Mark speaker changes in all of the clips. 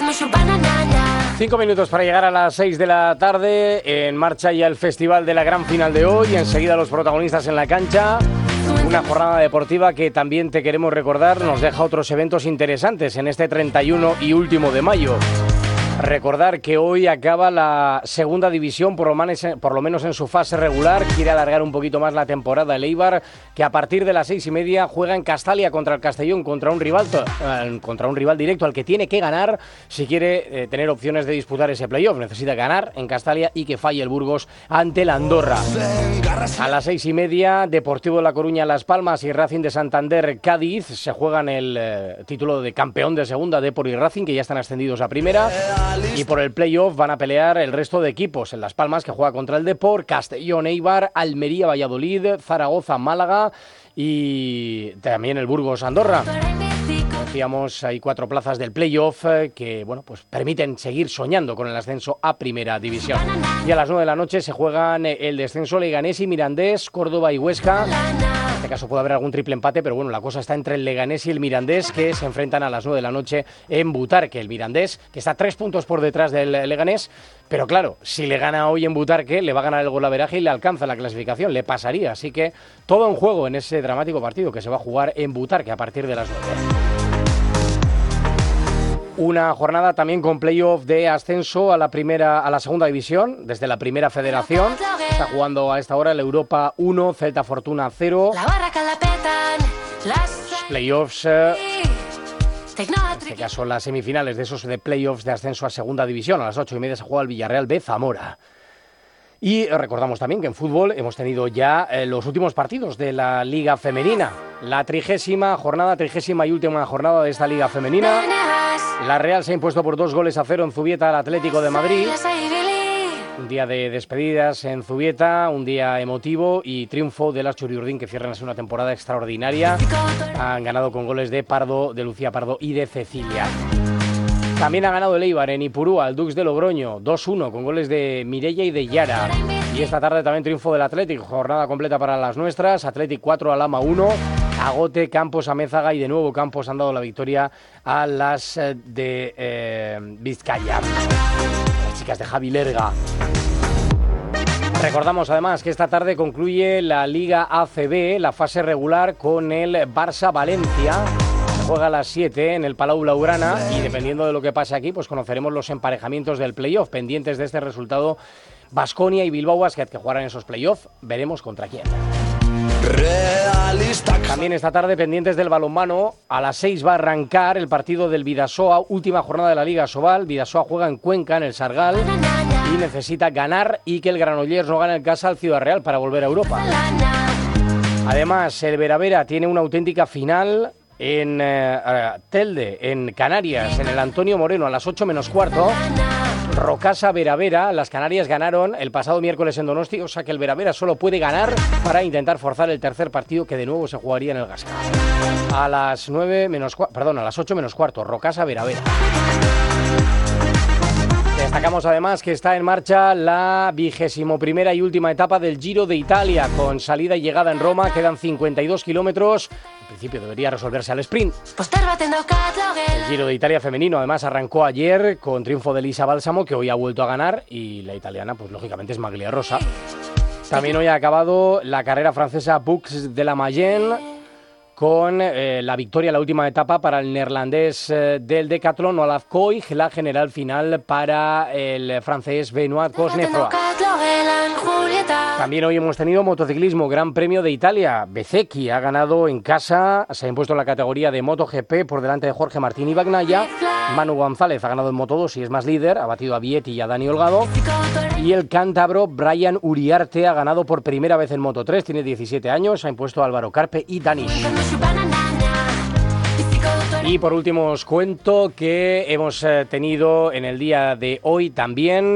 Speaker 1: 5 minutos para llegar a las 6 de la tarde. En marcha ya el festival de la gran final de hoy. Enseguida los protagonistas en la cancha. Una jornada deportiva que también te queremos recordar nos deja otros eventos interesantes en este 31 y último de mayo. Recordar que hoy acaba la segunda división, por lo menos en su fase regular. Quiere alargar un poquito más la temporada el Eibar, que a partir de las 6:30 juega en Castalia contra el Castellón, contra un rival directo al que tiene que ganar si quiere tener opciones de disputar ese playoff. Necesita ganar en Castalia y que falle el Burgos ante la Andorra. A las 6:30, Deportivo de La Coruña, Las Palmas y Racing de Santander, Cádiz. Se juegan el título de campeón de segunda, Depor y Racing, que ya están ascendidos a primera. Y por el playoff van a pelear el resto de equipos. En Las Palmas, que juega contra el Depor, Castellón, Eibar, Almería, Valladolid, Zaragoza, Málaga y también el Burgos, Andorra. Decíamos, hay 4 plazas del playoff que, bueno, pues permiten seguir soñando con el ascenso a primera división. Y a las 9 de la noche se juegan el descenso Leganés y Mirandés, Córdoba y Huesca. En este caso puede haber algún triple empate, pero bueno, la cosa está entre el Leganés y el Mirandés, que se enfrentan a las 9 de la noche en Butarque. El Mirandés, que está 3 puntos por detrás del Leganés, pero claro, si le gana hoy en Butarque, le va a ganar el golaveraje y le alcanza la clasificación, le pasaría. Así que todo en juego en ese dramático partido que se va a jugar en Butarque a partir de las 9. Una jornada también con playoff de ascenso a la segunda división, desde la primera federación. Está jugando a esta hora el Europa 1, Celta Fortuna 0. Los playoffs, en este caso las semifinales de esos de playoffs de ascenso a segunda división. A las 8:30 se juega el Villarreal B Zamora. Y recordamos también que en fútbol hemos tenido ya los últimos partidos de la Liga Femenina. La 30ª y última jornada de esta Liga Femenina. La Real se ha impuesto por 2-0 en Zubieta al Atlético de Madrid. Un día de despedidas en Zubieta, un día emotivo y triunfo de las Churiurdin, que cierran así una temporada extraordinaria. Han ganado con goles de Pardo, de Lucía Pardo y de Cecilia. También ha ganado el Eibar en Ipurúa, al Dux de Logroño, 2-1, con goles de Mireia y de Yara. Y esta tarde también triunfo del Athletic, jornada completa para las nuestras. Athletic 4, Alhama 1, Agote, Campos, Amézaga y de nuevo Campos han dado la victoria a las de Vizcaya. Las chicas de Javi Lerga. Recordamos además que esta tarde concluye la Liga ACB, la fase regular, con el Barça-Valencia. Juega a las 7 en el Palau Blaugrana y dependiendo de lo que pase aquí, pues conoceremos los emparejamientos del playoff. Pendientes de este resultado, Baskonia y Bilbao Basket, que jugarán esos playoff, veremos contra quién. También esta tarde, pendientes del balonmano, a las 6 va a arrancar el partido del Bidasoa, última jornada de la Liga Sobal. Bidasoa juega en Cuenca, en el Sargal, y necesita ganar y que el Granollers no gane en casa al Ciudad Real para volver a Europa. Además, el Veravera tiene una auténtica final en Telde, en Canarias, en el Antonio Moreno, a las 8 menos cuarto. Rocasa Veravera, las Canarias ganaron el pasado miércoles en Donosti, o sea que el Veravera solo puede ganar para intentar forzar el tercer partido que de nuevo se jugaría en el Gasca. A las 8 menos cuarto, Rocasa Veravera. Destacamos además que está en marcha la 21ª y última etapa del Giro de Italia, con salida y llegada en Roma. Quedan 52 kilómetros. En principio debería resolverse al sprint. El Giro de Italia femenino además arrancó ayer con triunfo de Elisa Bálsamo, que hoy ha vuelto a ganar, y la italiana pues lógicamente es Maglia Rosa. También hoy ha acabado la carrera francesa Bux de la Mayenne, con la victoria en la última etapa para el neerlandés del Decathlon, Olaf Koig, la general final para el francés Benoît Cosnefroy. También hoy hemos tenido motociclismo, Gran Premio de Italia. Bezzecchi ha ganado en casa, se ha impuesto en la categoría de MotoGP por delante de Jorge Martín y Bagnaia. Manu González ha ganado en Moto2 y es más líder, ha batido a Vietti y a Dani Holgado. Y el cántabro Brian Uriarte ha ganado por primera vez en Moto3, tiene 17 años, ha impuesto a Álvaro Carpe y Danish. Y por último os cuento que hemos tenido en el día de hoy también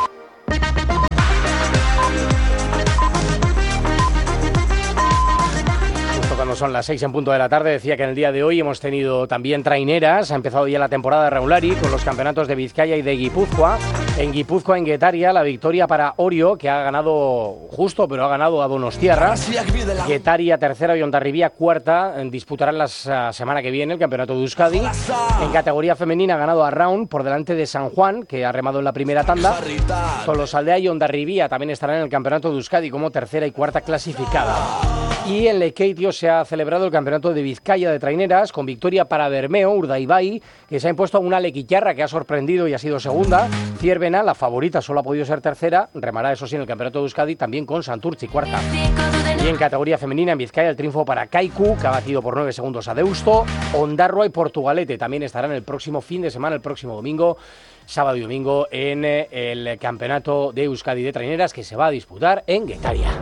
Speaker 1: cuando son las 6 en punto de la tarde, decía que en el día de hoy hemos tenido también traineras. Ha empezado ya la temporada regular y con los campeonatos de Vizcaya y de Guipúzcoa. En Guipúzcoa, en Guetaria, la victoria para Orio, que ha ganado justo, pero ha ganado a Donostiarra. Guetaria tercera y Hondarribia cuarta. Disputarán la semana que viene el campeonato de Euskadi. En categoría femenina ha ganado a Round por delante de San Juan, que ha remado en la primera tanda. Tolosaldea y Hondarribia también estarán en el campeonato de Euskadi como tercera y cuarta clasificada. Y en Lekeitio se ha celebrado el campeonato de Vizcaya de traineras con victoria para Bermeo, Urdaibai, que se ha impuesto a una Lequitarra que ha sorprendido y ha sido segunda. Ciervena, la favorita, solo ha podido ser tercera. Remará, eso sí, en el campeonato de Euskadi también con Santurtzi, cuarta. Y en categoría femenina en Vizcaya el triunfo para Kaiku, que ha batido por 9 segundos a Deusto. Ondarroa y Portugalete también estarán el próximo fin de semana, el próximo domingo, sábado y domingo, en el campeonato de Euskadi de traineras que se va a disputar en Guetaria.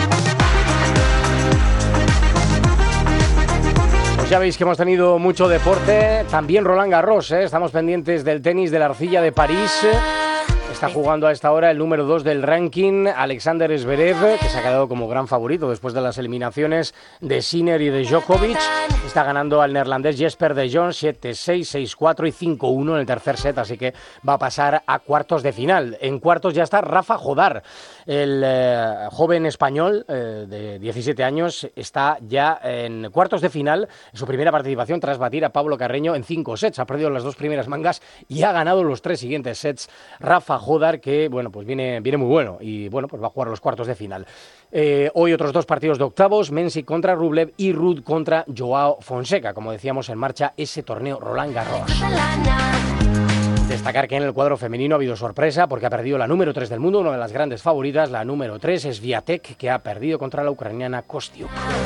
Speaker 1: Ya veis que hemos tenido mucho deporte, también Roland Garros, estamos pendientes del tenis de la arcilla de París. Está jugando a esta hora el número 2 del ranking, Alexander Zverev, que se ha quedado como gran favorito después de las eliminaciones de Sinner y de Djokovic. Está ganando al neerlandés Jesper de Jong 7-6, 6-4 y 5-1 en el tercer set, así que va a pasar a cuartos de final. En cuartos ya está Rafa Jodar, el joven español de 17 años, está ya en cuartos de final, en su primera participación tras batir a Pablo Carreño en 5 sets. Ha perdido las 2 primeras mangas y ha ganado los 3 siguientes sets. Rafa Jodar, que bueno, pues viene muy bueno y bueno, pues va a jugar los cuartos de final. Hoy otros 2 partidos de octavos, Mensik contra Rublev y Ruud contra Joao Fonseca. Como decíamos, en marcha ese torneo Roland Garros. Destacar que en el cuadro femenino ha habido sorpresa porque ha perdido la número 3 del mundo, una de las grandes favoritas. La número 3 es Swiatek, que ha perdido contra la ucraniana Kostyuk.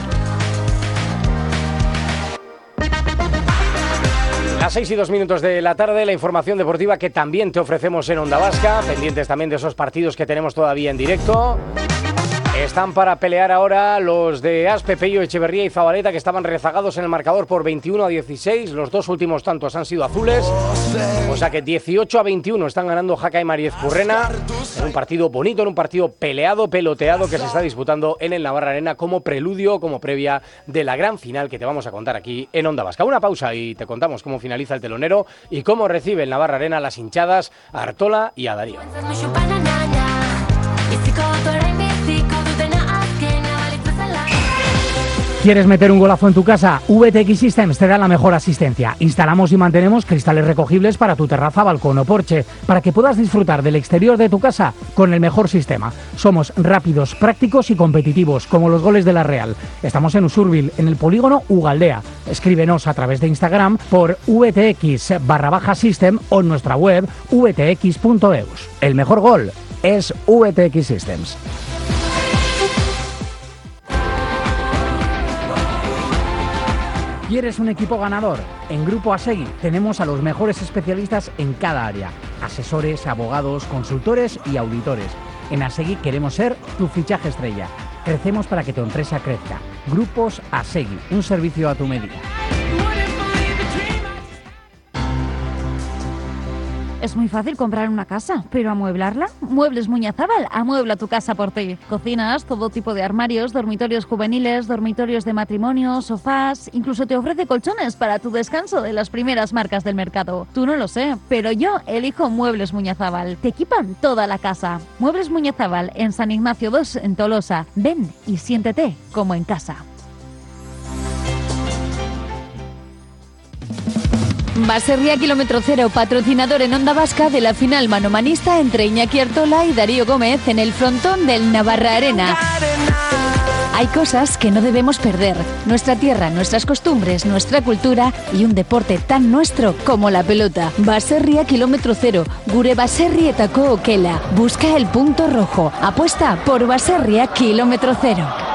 Speaker 1: Las 6:02 de la tarde, la información deportiva que también te ofrecemos en Onda Vasca, pendientes también de esos partidos que tenemos todavía en directo. Están para pelear ahora los de Aspe, Pello, Echeverría y Zabaleta, que estaban rezagados en el marcador por 21-16. Los 2 últimos tantos han sido azules. O sea que 18-21 están ganando Jaca y Mariez Purrena. En un partido bonito, en un partido peleado, peloteado, que se está disputando en el Navarra Arena como preludio, como previa de la gran final que te vamos a contar aquí en Onda Vasca. Una pausa y te contamos cómo finaliza el telonero y cómo recibe el Navarra Arena las hinchadas a Artola y a Darío.
Speaker 2: ¿Quieres meter un golazo en tu casa? VTX Systems te da la mejor asistencia. Instalamos y mantenemos cristales recogibles para tu terraza, balcón o porche, para que puedas disfrutar del exterior de tu casa con el mejor sistema. Somos rápidos, prácticos y competitivos, como los goles de la Real. Estamos en Usurbil, en el polígono Ugaldea. Escríbenos a través de Instagram por VTX_System o en nuestra web vtx.eus. El mejor gol es VTX Systems. ¿Quieres un equipo ganador? En Grupo Asegui tenemos a los mejores especialistas en cada área. Asesores, abogados, consultores y auditores. En Asegui queremos ser tu fichaje estrella. Crecemos para que tu empresa crezca. Grupos Asegui, un servicio a tu medida.
Speaker 3: Es muy fácil comprar una casa, pero ¿amueblarla? Muebles Muñazábal amuebla tu casa por ti. Cocinas, todo tipo de armarios, dormitorios juveniles, dormitorios de matrimonio, sofás... Incluso te ofrece colchones para tu descanso de las primeras marcas del mercado. Tú no lo sé, pero yo elijo Muebles Muñazábal. Te equipan toda la casa. Muebles Muñazábal en San Ignacio 2 en Tolosa. Ven y siéntete como en casa. Baserria Kilómetro Cero, patrocinador en Onda Vasca de la final manomanista entre Iñaki Artola y Darío Gómez en el frontón del Navarra Arena. Hay cosas que no debemos perder. Nuestra tierra, nuestras costumbres, nuestra cultura y un deporte tan nuestro como la pelota. Baserria Kilómetro Cero, gure baserrietako okela. Busca el punto rojo. Apuesta por Baserria Kilómetro Cero.